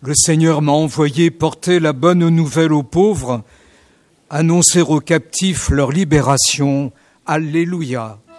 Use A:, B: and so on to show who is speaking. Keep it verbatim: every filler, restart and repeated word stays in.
A: Le Seigneur m'a envoyé porter la bonne nouvelle aux pauvres, annoncer aux captifs leur libération. Alléluia.